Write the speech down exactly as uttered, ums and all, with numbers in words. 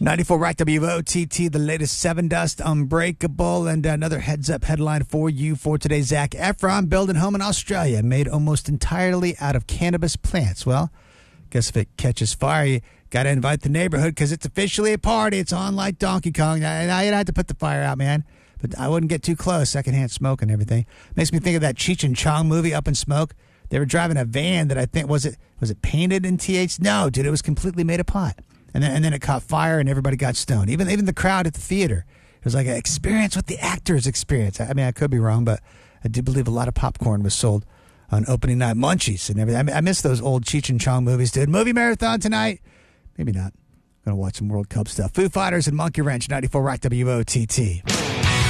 ninety-four Rock W O T T, the latest Seven Dust, Unbreakable, and another heads-up headline for you for today. Zac Efron building home in Australia made almost entirely out of cannabis plants. Well, guess if it catches fire, you got to invite the neighborhood because it's officially a party. It's on like Donkey Kong. Now, now you don't have to put the fire out, man. But I wouldn't get too close, secondhand smoke and everything. Makes me think of that Cheech and Chong movie, Up in Smoke. They were driving a van that I think, was it was it painted in T H C? No, dude, it was completely made of pot. And then, and then it caught fire and everybody got stoned. Even even the crowd at the theater. It was like an experience what the actors experience. I mean, I could be wrong, but I do believe a lot of popcorn was sold on opening night. Munchies and everything. I, mean, I miss those old Cheech and Chong movies, dude. Movie marathon tonight? Maybe not. Going to watch some World Cup stuff. Foo Fighters and Monkey Wrench, ninety-four Rock W O T T.